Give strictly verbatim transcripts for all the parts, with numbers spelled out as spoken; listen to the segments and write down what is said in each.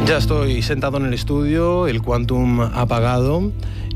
Ya estoy sentado en el estudio, el Quantum apagado,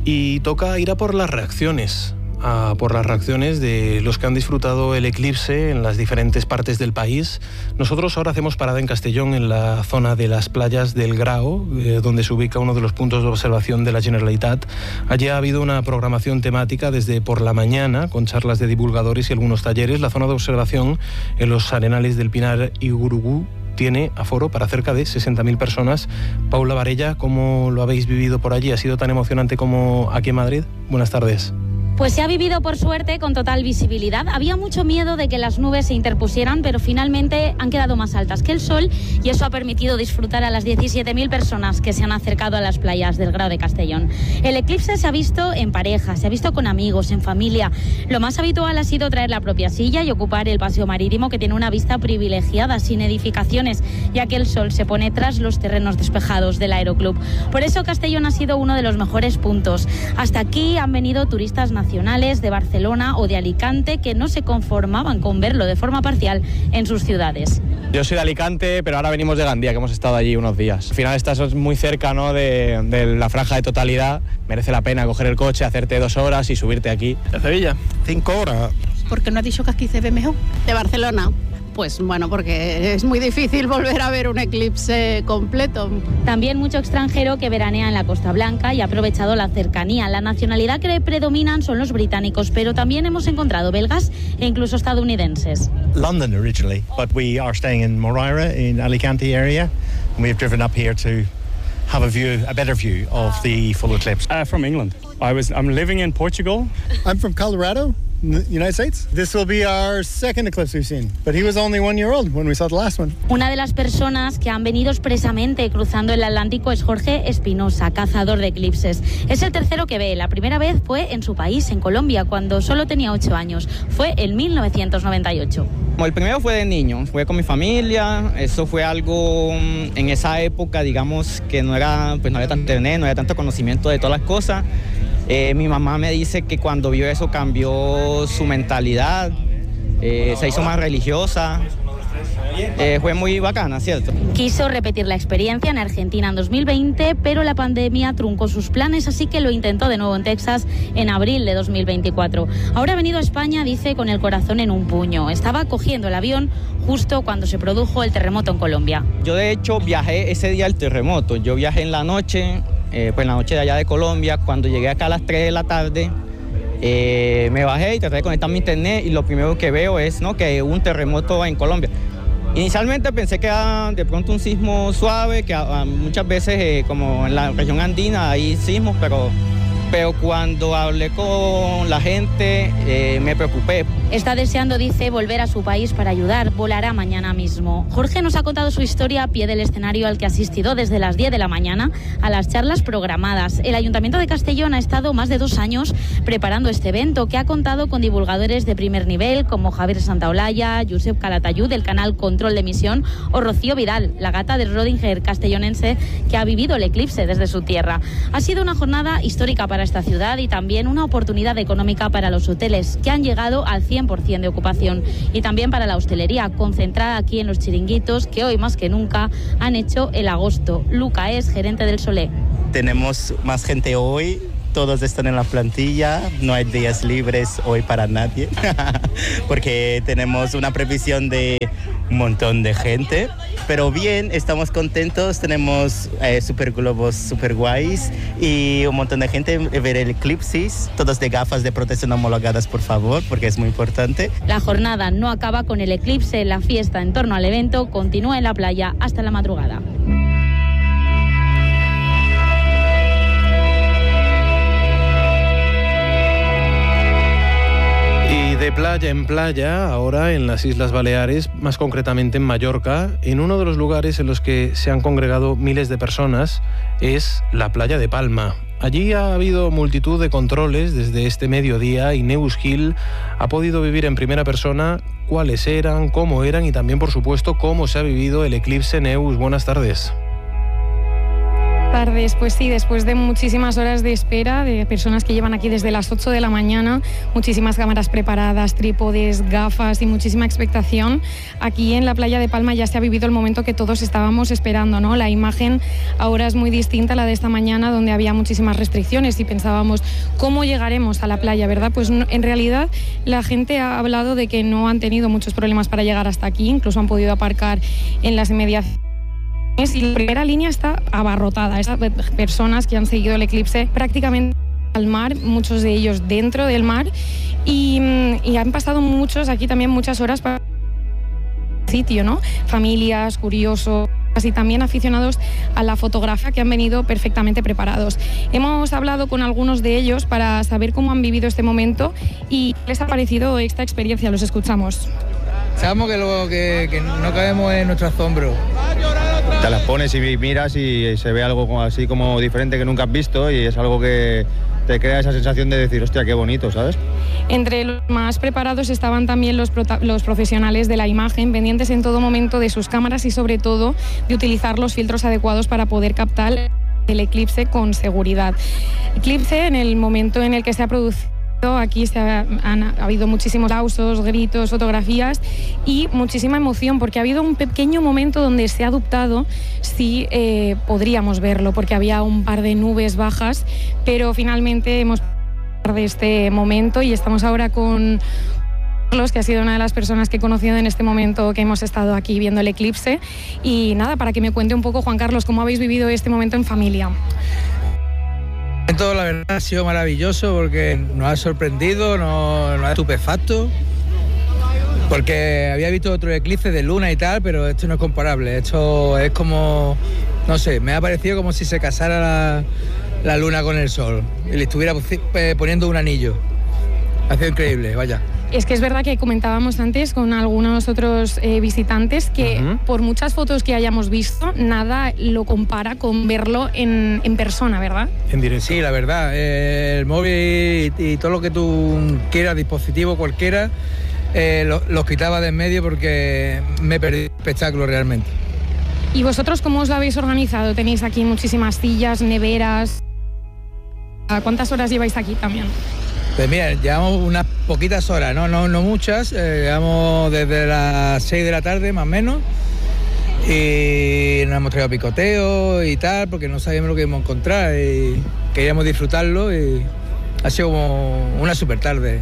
y toca ir a por las reacciones, a por las reacciones de los que han disfrutado el eclipse en las diferentes partes del país. Nosotros ahora hacemos parada en Castellón, en la zona de las playas del Grao, eh, donde se ubica uno de los puntos de observación de la Generalitat. Allí ha habido una programación temática desde por la mañana, con charlas de divulgadores y algunos talleres. La zona de observación en los arenales del Pinar y Gurugú tiene aforo para cerca de sesenta mil personas. Paula Varella, ¿cómo lo habéis vivido por allí? ¿Ha sido tan emocionante como aquí en Madrid? Buenas tardes. Pues se ha vivido, por suerte, con total visibilidad. Había mucho miedo de que las nubes se interpusieran, pero finalmente han quedado más altas que el sol y eso ha permitido disfrutar a las diecisiete mil personas que se han acercado a las playas del Grao de Castellón. El eclipse se ha visto en pareja, se ha visto con amigos, en familia. Lo más habitual ha sido traer la propia silla y ocupar el paseo marítimo, que tiene una vista privilegiada, sin edificaciones, ya que el sol se pone tras los terrenos despejados del Aeroclub. Por eso Castellón ha sido uno de los mejores puntos. Hasta aquí han venido turistas nacionales de Barcelona o de Alicante que no se conformaban con verlo de forma parcial en sus ciudades. Yo soy de Alicante, pero ahora venimos de Gandía, que hemos estado allí unos días. Al final estás muy cerca, ¿no?, de, de la franja de totalidad. Merece la pena coger el coche, hacerte dos horas y subirte aquí. ¿De Sevilla? Cinco horas. ¿Por qué no has dicho que aquí se ve mejor? De Barcelona. Pues bueno, porque es muy difícil volver a ver un eclipse completo. También mucho extranjero que veranea en la Costa Blanca y ha aprovechado la cercanía. La nacionalidad que predominan son los británicos, pero también hemos encontrado belgas e incluso estadounidenses. London originally, but we are staying in Moraira in Alicante area, and we have driven up here to have a view, a better view of the full eclipse. Uh, from England. I was I'm living in Portugal. I'm from Colorado, in the United States. This will be our second eclipse we've seen, but he was only one year old when we saw the last one. Una de las personas que han venido expresamente cruzando el Atlántico es Jorge Espinosa, cazador de eclipses. Es el tercero que ve. La primera vez fue en su país, en Colombia, cuando solo tenía ocho años. Fue en mil novecientos noventa y ocho. El primero fue de niño, fue con mi familia. Eso fue algo en esa época, digamos, que no era, pues no había tanto internet, no había tanto conocimiento de todas las cosas. Eh, mi mamá me dice que cuando vio eso cambió su mentalidad, eh, se hizo más religiosa. Eh, fue muy bacana, ¿cierto? Quiso repetir la experiencia en Argentina en dos mil veinte, pero la pandemia truncó sus planes, así que lo intentó de nuevo en Texas en abril de dos mil veinticuatro. Ahora ha venido a España, dice, con el corazón en un puño. Estaba cogiendo el avión justo cuando se produjo el terremoto en Colombia. Yo, de hecho, viajé ese día al terremoto. Yo viajé en la noche, eh, pues en la noche de allá de Colombia. Cuando llegué acá a las tres de la tarde, eh, me bajé y traté de conectar mi internet y lo primero que veo es, ¿no?, que hubo un terremoto en Colombia. Inicialmente pensé que era de pronto un sismo suave, que a, a muchas veces, eh, como en la región andina, hay sismos, pero, pero cuando hablé con la gente eh, me preocupé. Está deseando, dice, volver a su país para ayudar. Volará mañana mismo. Jorge nos ha contado su historia a pie del escenario al que ha asistido desde las diez de la mañana a las charlas programadas. El Ayuntamiento de Castellón ha estado más de dos años preparando este evento, que ha contado con divulgadores de primer nivel como Javier Santaolalla, Josep Calatayud del canal Control de Emisión o Rocío Vidal, la gata de Rodinger castellonense que ha vivido el eclipse desde su tierra. Ha sido una jornada histórica para esta ciudad y también una oportunidad económica para los hoteles, que han llegado al cien por ciento de ocupación, y también para la hostelería, concentrada aquí en los chiringuitos, que hoy más que nunca han hecho el agosto. Luca es gerente del Solé. Tenemos más gente hoy, todos están en la plantilla, no hay días libres hoy para nadie, porque tenemos una previsión de un montón de gente, pero bien, estamos contentos, tenemos eh, super globos super guays y un montón de gente ver el eclipse, todos de gafas de protección homologadas, por favor, porque es muy importante. La jornada no acaba con el eclipse, la fiesta en torno al evento continúa en la playa hasta la madrugada. De playa en playa, ahora en las Islas Baleares, más concretamente en Mallorca, en uno de los lugares en los que se han congregado miles de personas, es la playa de Palma. Allí ha habido multitud de controles desde este mediodía y Neus Gil ha podido vivir en primera persona cuáles eran, cómo eran y también, por supuesto, cómo se ha vivido el eclipse. Neus, buenas tardes. tardes. Pues sí, después de muchísimas horas de espera, de personas que llevan aquí desde las ocho de la mañana, muchísimas cámaras preparadas, trípodes, gafas y muchísima expectación, aquí en la playa de Palma ya se ha vivido el momento que todos estábamos esperando, ¿no? La imagen ahora es muy distinta a la de esta mañana, donde había muchísimas restricciones y pensábamos, ¿cómo llegaremos a la playa, verdad? Pues no, en realidad la gente ha hablado de que no han tenido muchos problemas para llegar hasta aquí, incluso han podido aparcar en las inmediaciones. Y la primera línea está abarrotada, esas personas que han seguido el eclipse prácticamente al mar, muchos de ellos dentro del mar, y, y han pasado muchos, aquí también muchas horas para el sitio, ¿no? Familias, curiosos y también aficionados a la fotografía que han venido perfectamente preparados. Hemos hablado con algunos de ellos para saber cómo han vivido este momento y qué les ha parecido esta experiencia. Los escuchamos. Sabemos que, lo, que, que no cabemos en nuestro asombro. Te las pones y miras y se ve algo así como diferente que nunca has visto y es algo que te crea esa sensación de decir, hostia, qué bonito, ¿sabes? Entre los más preparados estaban también los, los profesionales de la imagen, pendientes en todo momento de sus cámaras y sobre todo de utilizar los filtros adecuados para poder captar el eclipse con seguridad. Eclipse en el momento en el que se ha producido. Aquí se ha, han, ha habido muchísimos aplausos, gritos, fotografías y muchísima emoción porque ha habido un pequeño momento donde se ha dudado si eh, podríamos verlo porque había un par de nubes bajas, pero finalmente hemos de este momento y estamos ahora con Carlos, que ha sido una de las personas que he conocido en este momento que hemos estado aquí viendo el eclipse. Y nada, para que me cuente un poco, Juan Carlos, cómo habéis vivido este momento en familia. Todo, la verdad, ha sido maravilloso porque nos ha sorprendido, nos, nos ha estupefacto, porque había visto otro eclipse de luna y tal, pero esto no es comparable. Esto es como, no sé, me ha parecido como si se casara la, la luna con el sol y le estuviera poniendo un anillo. Ha sido increíble, vaya. Es que es verdad que comentábamos antes con algunos otros eh, visitantes que uh-huh. por muchas fotos que hayamos visto, nada lo compara con verlo en, en persona, ¿verdad? En directo. Sí, la verdad. Eh, el móvil y, y todo lo que tú quieras, dispositivo cualquiera, eh, lo, los quitaba de en medio porque me perdí el espectáculo realmente. ¿Y vosotros cómo os lo habéis organizado? Tenéis aquí muchísimas sillas, neveras. ¿Cuántas horas lleváis aquí también? Pues mira, llevamos unas poquitas horas, no, no, no muchas, eh, llevamos desde las seis de la tarde más o menos y nos hemos traído picoteo y tal porque no sabíamos lo que íbamos a encontrar y queríamos disfrutarlo y ha sido como una super tarde.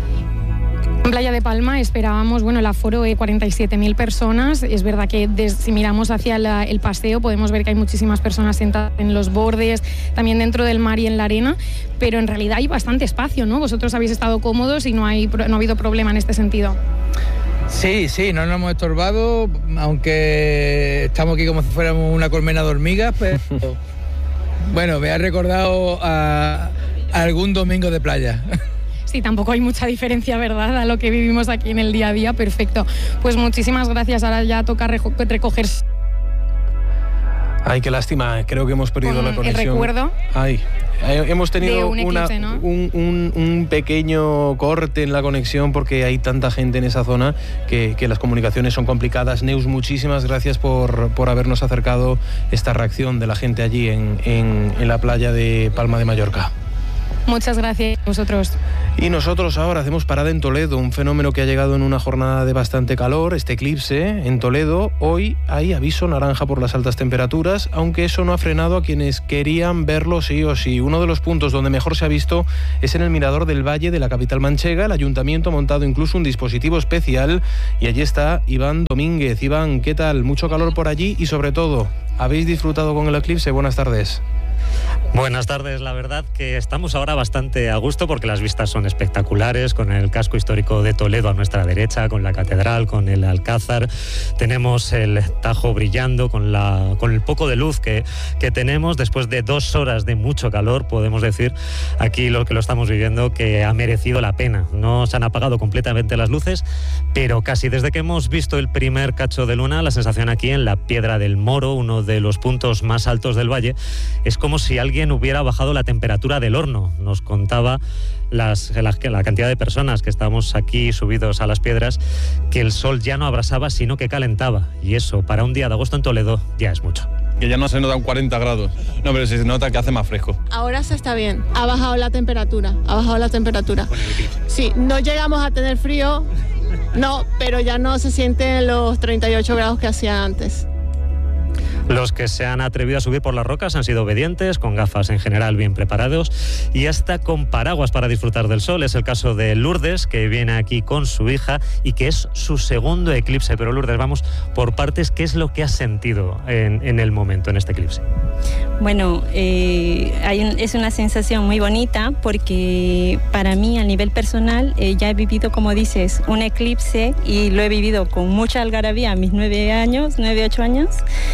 En Playa de Palma esperábamos, bueno, el aforo de cuarenta y siete mil personas. Es verdad que des, si miramos hacia la, el paseo podemos ver que hay muchísimas personas sentadas en los bordes, también dentro del mar y en la arena, pero en realidad hay bastante espacio, ¿no? Vosotros habéis estado cómodos y no, hay, no ha habido problema en este sentido. Sí, sí, no nos hemos estorbado, aunque estamos aquí como si fuéramos una colmena de hormigas, pero bueno, me ha recordado a, a algún domingo de playa. Sí, tampoco hay mucha diferencia, ¿verdad?, a lo que vivimos aquí en el día a día. Perfecto. Pues muchísimas gracias. Ahora ya toca recoger. Ay, qué lástima. Creo que hemos perdido Con la conexión. El recuerdo. Ay, hemos tenido un, eclipse, una, ¿no? un, un, un pequeño corte en la conexión porque hay tanta gente en esa zona que, que las comunicaciones son complicadas. Neus, muchísimas gracias por, por habernos acercado esta reacción de la gente allí en, en, en la playa de Palma de Mallorca. Muchas gracias a vosotros. Y nosotros ahora hacemos parada en Toledo, un fenómeno que ha llegado en una jornada de bastante calor, este eclipse en Toledo. Hoy hay aviso naranja por las altas temperaturas, aunque eso no ha frenado a quienes querían verlo sí o sí. Uno de los puntos donde mejor se ha visto es en el mirador del Valle de la capital manchega. El ayuntamiento ha montado incluso un dispositivo especial y allí está Iván Domínguez. Iván, ¿qué tal? Mucho calor por allí y sobre todo, ¿habéis disfrutado con el eclipse? Buenas tardes. Buenas tardes, la verdad que estamos ahora bastante a gusto porque las vistas son espectaculares, con el casco histórico de Toledo a nuestra derecha, con la catedral, con el Alcázar, tenemos el Tajo brillando, con, la, con el poco de luz que, que tenemos después de dos horas de mucho calor. Podemos decir aquí lo que lo estamos viviendo que ha merecido la pena. No se han apagado completamente las luces, pero casi desde que hemos visto el primer cacho de luna, la sensación aquí en la Piedra del Moro, uno de los puntos más altos del valle, es como si alguien hubiera bajado la temperatura del horno. Nos contaba las, la, la cantidad de personas que estamos aquí subidos a las piedras, que el sol ya no abrasaba sino que calentaba, y eso para un día de agosto en Toledo ya es mucho. que ya no se notan cuarenta grados. No, pero sí se nota que hace más fresco. Ahora se está bien, ha bajado la temperatura, ha bajado la temperatura. Sí, no llegamos a tener frío, no, pero ya no se sienten los treinta y ocho grados que hacía antes. Los que se han atrevido a subir por las rocas han sido obedientes, con gafas en general bien preparados y hasta con paraguas para disfrutar del sol. Es el caso de Lourdes, que viene aquí con su hija y que es su segundo eclipse. Pero Lourdes, vamos por partes. ¿Qué es lo que has sentido en, en el momento, en este eclipse? Bueno, eh, hay un, es una sensación muy bonita porque para mí a nivel personal eh, ya he vivido, como dices, un eclipse y lo he vivido con mucha algarabía a mis nueve años, nueve, ocho años.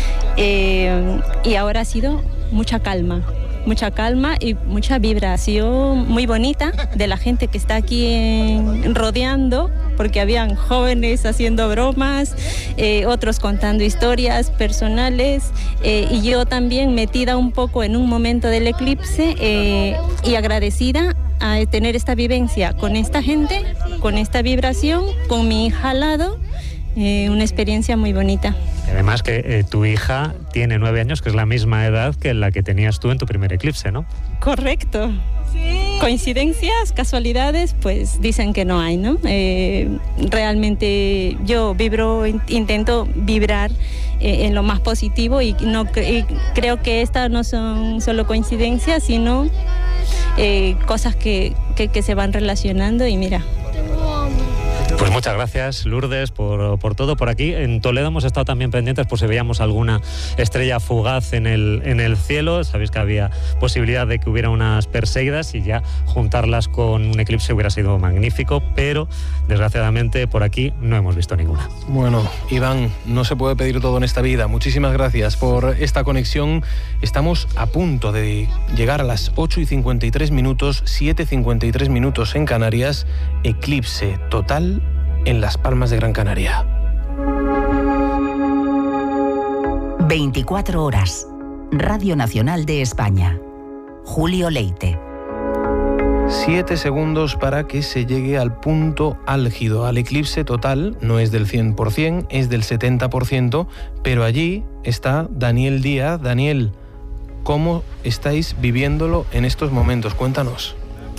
Eh, y ahora ha sido mucha calma, mucha calma y mucha vibración muy bonita de la gente que está aquí en, rodeando, porque habían jóvenes haciendo bromas, eh, otros contando historias personales eh, y yo también metida un poco en un momento del eclipse eh, y agradecida a tener esta vivencia con esta gente, con esta vibración, con mi hija al lado. Eh, una experiencia muy bonita. Además que eh, tu hija tiene nueve años, que es la misma edad que la que tenías tú en tu primer eclipse, ¿no? Correcto. Sí. Coincidencias, casualidades, pues dicen que no hay, ¿no? Eh, realmente yo vibro, intento vibrar eh, en lo más positivo y, no, y creo que estas no son solo coincidencias, sino eh, cosas que, que, que se van relacionando y mira. Pues muchas gracias, Lourdes, por, por todo. Por aquí en Toledo hemos estado también pendientes por si veíamos alguna estrella fugaz en el, en el cielo. Sabéis que había posibilidad de que hubiera unas perseidas y ya juntarlas con un eclipse hubiera sido magnífico, pero desgraciadamente por aquí no hemos visto ninguna. Bueno, Iván, no se puede pedir todo en esta vida. Muchísimas gracias por esta conexión. Estamos a punto de llegar a las ocho y cincuenta y tres minutos, siete y cincuenta y tres minutos en Canarias. Eclipse total en Las Palmas de Gran Canaria. veinticuatro horas. Radio Nacional de España. Julio Leite. Siete segundos para que se llegue al punto álgido, al eclipse total. No es del cien por ciento, es del setenta por ciento, pero allí está Daniel Díaz. Daniel, ¿cómo estáis viviéndolo en estos momentos? Cuéntanos.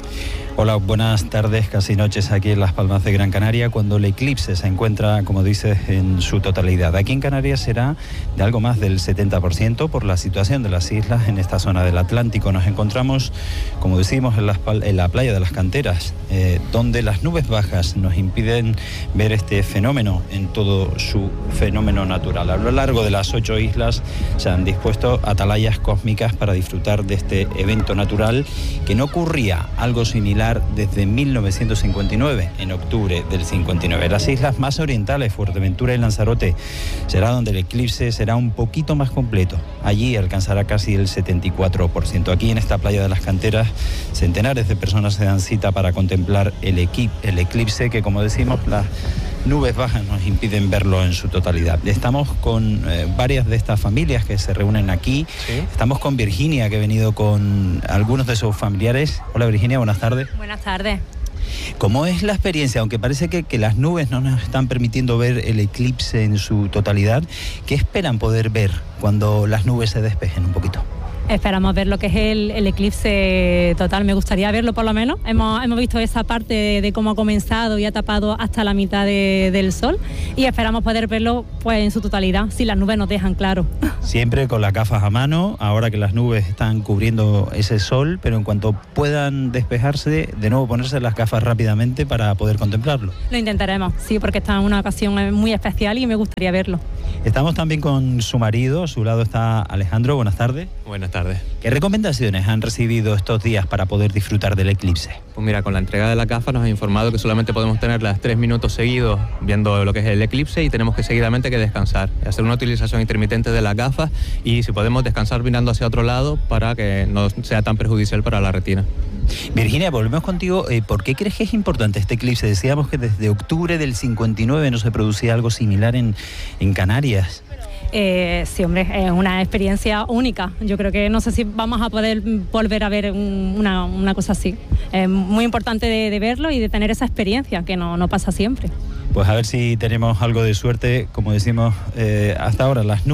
Hola, buenas tardes, casi noches aquí en Las Palmas de Gran Canaria, cuando el eclipse se encuentra, como dices, en su totalidad. Aquí en Canarias será de algo más del setenta por ciento por la situación de las islas en esta zona del Atlántico. Nos encontramos, como decimos, en la, en la playa de las Canteras, eh, donde las nubes bajas nos impiden ver este fenómeno en todo su fenómeno natural. A lo largo de las ocho islas se han dispuesto atalayas cósmicas para disfrutar de este evento natural que no ocurría algo similar desde mil novecientos cincuenta y nueve, en octubre del cincuenta y nueve. Las islas más orientales, Fuerteventura y Lanzarote, será donde el eclipse será un poquito más completo. Allí alcanzará casi el setenta y cuatro por ciento. Aquí en esta playa de las Canteras, centenares de personas se dan cita para contemplar el, equi- el eclipse que, como decimos, las nubes bajas nos impiden verlo en su totalidad. Estamos con eh, varias de estas familias que se reúnen aquí. ¿Sí? Estamos con Virginia, que ha venido con algunos de sus familiares. Hola Virginia, buenas tardes. Buenas tardes. ¿Cómo es la experiencia? Aunque parece que, que las nubes no nos están permitiendo ver el eclipse en su totalidad, ¿qué esperan poder ver cuando las nubes se despejen un poquito? Esperamos ver lo que es el, el eclipse total. Me gustaría verlo por lo menos. Hemos, hemos visto esa parte de, de cómo ha comenzado y ha tapado hasta la mitad de, del sol y esperamos poder verlo pues en su totalidad, si las nubes nos dejan claro. Siempre con las gafas a mano, ahora que las nubes están cubriendo ese sol, pero en cuanto puedan despejarse, de nuevo ponerse las gafas rápidamente para poder contemplarlo. Lo intentaremos, sí, porque está en una ocasión muy especial y me gustaría verlo. Estamos también con su marido, a su lado está Alejandro. Buenas tardes. Buenas tardes. ¿Qué recomendaciones han recibido estos días para poder disfrutar del eclipse? Pues mira, con la entrega de la gafas nos han informado que solamente podemos tenerlas tres minutos seguidos viendo lo que es el eclipse y tenemos que seguidamente que descansar, hacer una utilización intermitente de las gafas y si podemos descansar mirando hacia otro lado para que no sea tan perjudicial para la retina. Virginia, volvemos contigo. Eh, ¿Por qué crees que es importante este eclipse? Decíamos que desde octubre del cincuenta y nueve no se producía algo similar en, en Canarias. Eh, sí, hombre, es una experiencia única. Yo creo que no sé si vamos a poder volver a ver un, una, una cosa así. Es muy importante de, de verlo y de tener esa experiencia, que no, no pasa siempre. Pues a ver si tenemos algo de suerte. Como decimos, eh, hasta ahora las nubes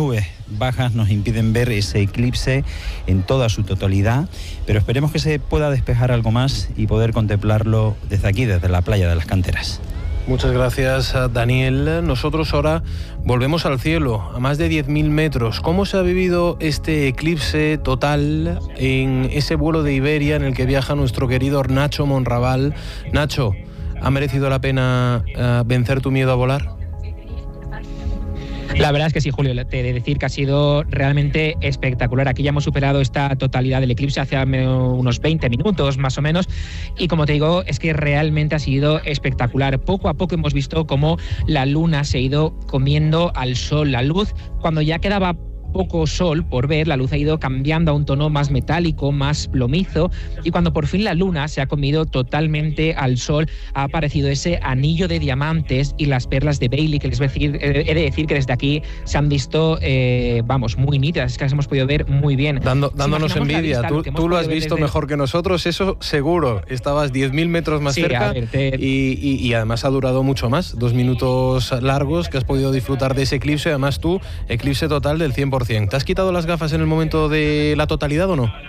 bajas nos impiden ver ese eclipse en toda su totalidad, pero esperemos que se pueda despejar algo más y poder contemplarlo desde aquí, desde la playa de las Canteras. Muchas gracias, Daniel. Nosotros ahora volvemos al cielo, a más de diez mil metros. ¿Cómo se ha vivido este eclipse total en ese vuelo de Iberia en el que viaja nuestro querido Nacho Monraval? Nacho, ¿ha merecido la pena uh, vencer tu miedo a volar? La verdad es que sí, Julio, te he de decir que ha sido realmente espectacular. Aquí ya hemos superado esta totalidad del eclipse hace unos veinte minutos más o menos, y como te digo, es que realmente ha sido espectacular. Poco a poco hemos visto cómo la luna se ha ido comiendo al sol. La luz, cuando ya quedaba poco sol por ver, la luz ha ido cambiando a un tono más metálico, más plomizo, y cuando por fin la luna se ha comido totalmente al sol, ha aparecido ese anillo de diamantes y las perlas de Bailey, que les voy a decir, eh, he de decir que desde aquí se han visto, eh, vamos, muy nítidas, es que las hemos podido ver muy bien. Dando, dándonos envidia, vista, tú, tú lo has visto desde... mejor que nosotros, eso seguro. Estabas diez mil metros más sí, cerca ver, te... y, y, y además ha durado mucho más, dos minutos largos que has podido disfrutar de ese eclipse, además tú, eclipse total del cien por ciento. ¿Te has quitado las gafas en el momento de la totalidad o no?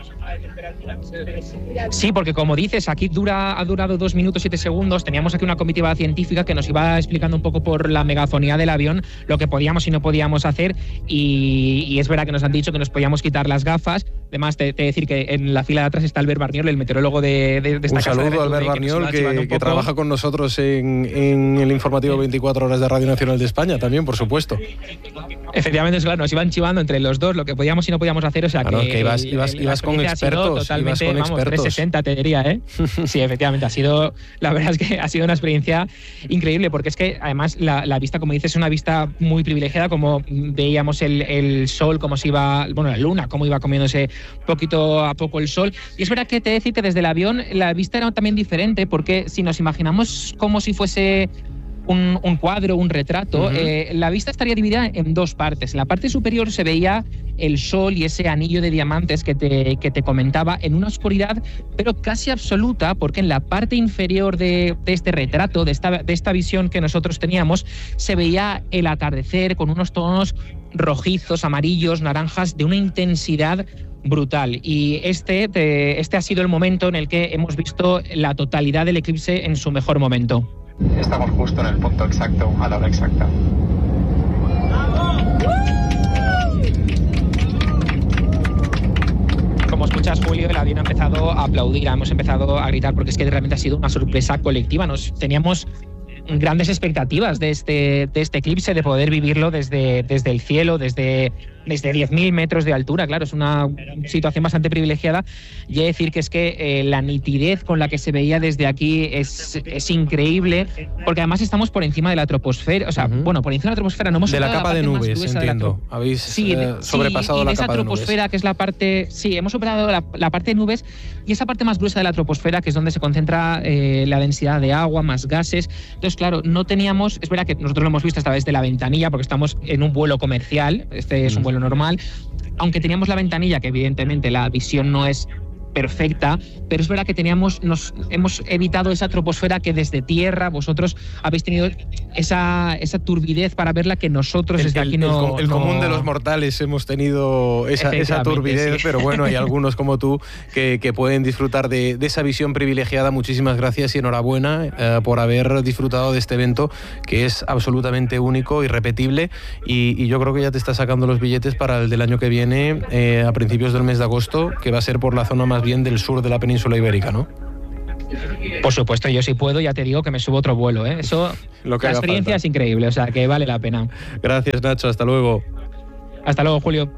Sí, porque como dices, aquí dura, ha durado dos minutos siete segundos. Teníamos aquí una comitiva científica que nos iba explicando un poco por la megafonía del avión lo que podíamos y no podíamos hacer, y, y es verdad que nos han dicho que nos podíamos quitar las gafas. Además, te, te decir que en la fila de atrás está Albert Barniol, el meteorólogo de, de, de esta un casa. Un saludo a Albert Barniol, que, que, que trabaja con nosotros en, en el informativo veinticuatro horas de Radio Nacional de España también, por supuesto. Efectivamente, claro, nos iban chivando entre los dos lo que podíamos y no podíamos hacer, o sea claro, que, que ibas, ibas, ibas con expertos, totalmente, ibas con vamos, expertos. trescientos sesenta te diría, ¿eh? Sí, efectivamente, ha sido, la verdad es que ha sido una experiencia increíble, porque es que además la, la vista, como dices, es una vista muy privilegiada, como veíamos el, el sol, cómo se iba, bueno, la luna, cómo iba comiéndose poquito a poco el sol, y es verdad que te he de decir que desde el avión la vista era también diferente, porque si nos imaginamos como si fuese Un, un cuadro, un retrato, uh-huh. eh, la vista estaría dividida en dos partes. En la parte superior se veía el sol y ese anillo de diamantes que te, que te comentaba en una oscuridad, pero casi absoluta, porque en la parte inferior de, de este retrato, de esta, de esta visión que nosotros teníamos, se veía el atardecer con unos tonos rojizos, amarillos, naranjas, de una intensidad brutal. Y este, de, este ha sido el momento en el que hemos visto la totalidad del eclipse en su mejor momento. Estamos justo en el punto exacto, a la hora exacta. Como escuchas, Julio, el avión ha empezado a aplaudir, hemos empezado a gritar, porque es que realmente ha sido una sorpresa colectiva. Nos teníamos grandes expectativas de este, de este eclipse, de poder vivirlo desde, desde el cielo, desde, desde diez mil metros de altura. Claro, es una situación bastante privilegiada, y he de decir que es que eh, la nitidez con la que se veía desde aquí es, es increíble, porque además estamos por encima de la troposfera, o sea, uh-huh. bueno, por encima de la troposfera no hemos... De la capa la de nubes, entiendo. De Habéis sí, eh, sobrepasado sí, y la de capa de nubes. Esa troposfera, que es la parte... Sí, hemos superado la, la parte de nubes, y esa parte más gruesa de la troposfera, que es donde se concentra eh, la densidad de agua, más gases. Entonces, claro, no teníamos... Es verdad que nosotros lo hemos visto a través de la ventanilla, porque estamos en un vuelo comercial, este es un vuelo normal, aunque teníamos la ventanilla, que evidentemente la visión no es perfecta, pero es verdad que teníamos, nos hemos evitado esa troposfera que desde tierra vosotros habéis tenido esa, esa turbidez para verla, que nosotros el, desde el, aquí no... El, el no... común de los mortales hemos tenido esa, esa turbidez, sí. Pero bueno, hay algunos como tú que, que pueden disfrutar de, de esa visión privilegiada. Muchísimas gracias y enhorabuena eh, por haber disfrutado de este evento, que es absolutamente único, irrepetible, y, y yo creo que ya te está sacando los billetes para el del año que viene, eh, a principios del mes de agosto, que va a ser por la zona más bien del sur de la península ibérica, ¿no? Por supuesto, yo si puedo, ya te digo que me subo otro vuelo, ¿eh? Eso, Lo que la experiencia falta. Es increíble, o sea, que vale la pena. Gracias, Nacho, hasta luego. Hasta luego, Julio.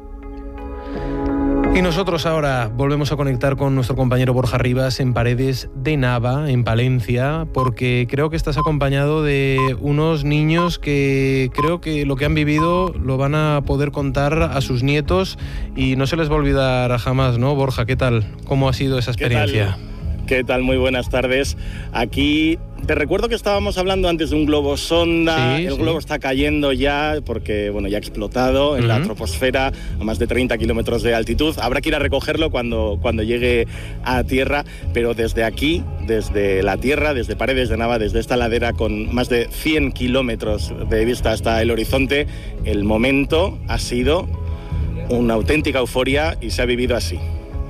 Y nosotros ahora volvemos a conectar con nuestro compañero Borja Rivas en Paredes de Nava, en Palencia, porque creo que estás acompañado de unos niños que creo que lo que han vivido lo van a poder contar a sus nietos y no se les va a olvidar jamás, ¿no, Borja? ¿Qué tal? ¿Cómo ha sido esa experiencia? ¿Qué tal? ¿Qué tal? Muy buenas tardes. Aquí te recuerdo que estábamos hablando antes de un globo sonda. Sí, el sí. globo está cayendo ya porque, bueno, ya ha explotado en Uh-huh. la troposfera a más de treinta kilómetros de altitud. Habrá que ir a recogerlo cuando, cuando llegue a tierra, pero desde aquí, desde la tierra, desde Paredes de Nava, desde esta ladera con más de cien kilómetros de vista hasta el horizonte, el momento ha sido una auténtica euforia y se ha vivido así.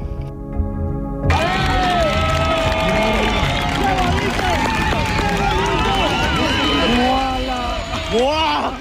¡Buah!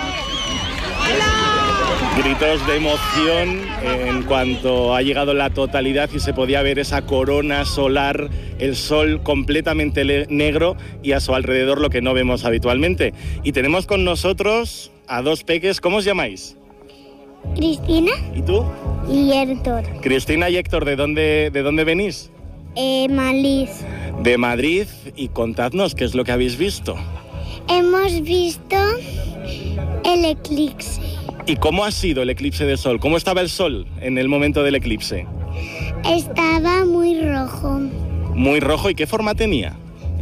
Gritos de emoción en cuanto ha llegado la totalidad y se podía ver esa corona solar, el sol completamente le- negro y a su alrededor lo que no vemos habitualmente. Y tenemos con nosotros a dos peques. ¿Cómo os llamáis? Cristina ¿Y tú? y Héctor. Cristina y Héctor, ¿de dónde, de dónde venís? Eh, Malís. De Madrid. Y contadnos qué es lo que habéis visto. Hemos visto el eclipse. ¿Y cómo ha sido el eclipse de sol? ¿Cómo estaba el sol en el momento del eclipse? Estaba muy rojo. Muy rojo. ¿Y qué forma tenía?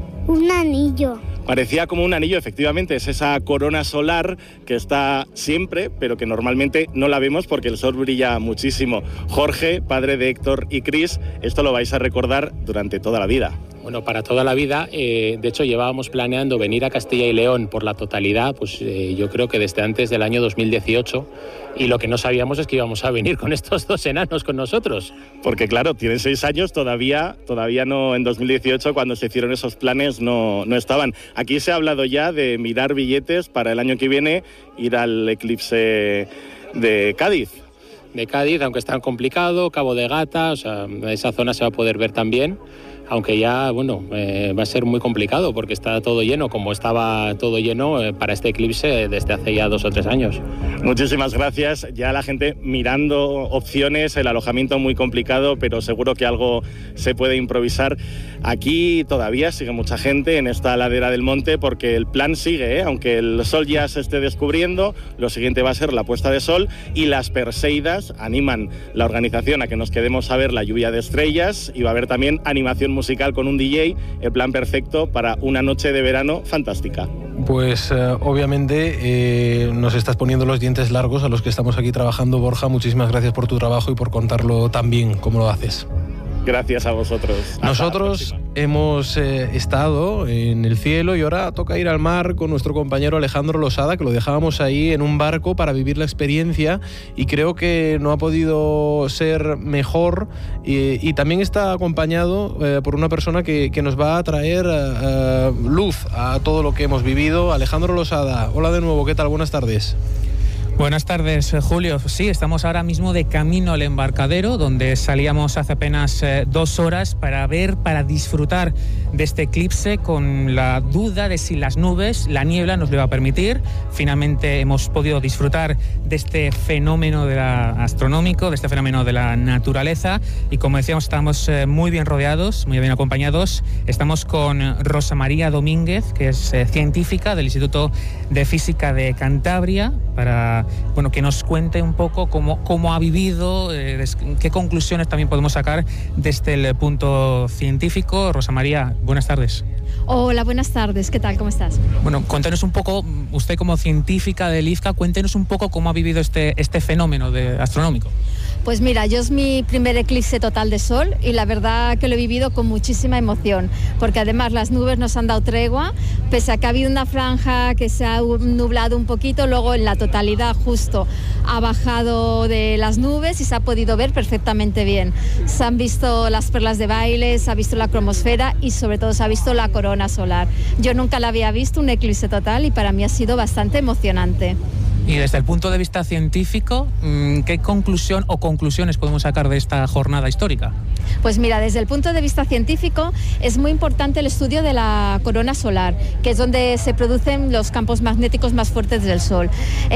Un anillo. Parecía como un anillo, efectivamente, es esa corona solar que está siempre, pero que normalmente no la vemos porque el sol brilla muchísimo. Jorge, padre de Héctor y Cris, esto lo vais a recordar durante toda la vida. Bueno, para toda la vida. Eh, de hecho, llevábamos planeando venir a Castilla y León por la totalidad, pues eh, yo creo que desde antes del año dos mil dieciocho, y lo que no sabíamos es que íbamos a venir con estos dos enanos con nosotros. Porque claro, tienen seis años, todavía, todavía no, en dos mil dieciocho, cuando se hicieron esos planes, no, no estaban. Aquí se ha hablado ya de mirar billetes para el año que viene, ir al eclipse de Cádiz. De Cádiz, aunque está complicado, Cabo de Gata, o sea, esa zona se va a poder ver también. Aunque ya, bueno, eh, va a ser muy complicado porque está todo lleno, como estaba todo lleno eh, para este eclipse desde hace ya dos o tres años. Muchísimas gracias. Ya la gente mirando opciones, el alojamiento muy complicado, pero seguro que algo se puede improvisar. Aquí todavía sigue mucha gente en esta ladera del monte porque el plan sigue, ¿eh? Aunque el sol ya se esté descubriendo, lo siguiente va a ser la puesta de sol y las Perseidas animan la organización a que nos quedemos a ver la lluvia de estrellas y va a haber también animación musical con un D J, el plan perfecto para una noche de verano fantástica. Pues eh, obviamente eh, nos estás poniendo los dientes largos a los que estamos aquí trabajando, Borja. Muchísimas gracias por tu trabajo y por contarlo tan bien como lo haces. Gracias a vosotros. Nosotros hemos eh, estado en el cielo y ahora toca ir al mar con nuestro compañero Alejandro Losada, que lo dejábamos ahí en un barco para vivir la experiencia y creo que no ha podido ser mejor y, y también está acompañado eh, por una persona que, que nos va a traer eh, luz a todo lo que hemos vivido. Alejandro Losada, hola de nuevo, ¿qué tal? Buenas tardes. Buenas tardes, Julio. Sí, estamos ahora mismo de camino al embarcadero, donde salíamos hace apenas eh, dos horas para ver, para disfrutar de este eclipse con la duda de si las nubes, la niebla nos lo va a permitir. Finalmente hemos podido disfrutar de este fenómeno de la, astronómico, de este fenómeno de la naturaleza y como decíamos estamos eh, muy bien rodeados, muy bien acompañados. Estamos con Rosa María Domínguez, que es eh, científica del Instituto de Física de Cantabria, para bueno, que nos cuente un poco cómo, cómo ha vivido, eh, qué conclusiones también podemos sacar desde el punto científico. Rosa María, buenas tardes. Hola, buenas tardes. ¿Qué tal? ¿Cómo estás? Bueno, cuéntanos un poco, usted como científica del I F C A, cuéntenos un poco cómo ha vivido este, este fenómeno de, astronómico. Pues mira, yo es mi primer eclipse total de sol y la verdad que lo he vivido con muchísima emoción, porque además las nubes nos han dado tregua, pese a que ha habido una franja que se ha nublado un poquito, luego en la totalidad justo ha bajado de las nubes y se ha podido ver perfectamente bien. Se han visto las perlas de baile, se ha visto la cromosfera y sobre todo se ha visto la corona solar. Yo nunca la había visto, un eclipse total, y para mí ha sido bastante emocionante. Y desde el punto de vista científico, ¿qué conclusión o conclusiones podemos sacar de esta jornada histórica? Pues mira, desde el punto de vista científico es muy importante el estudio de la corona solar, que es donde se producen los campos magnéticos más fuertes del Sol.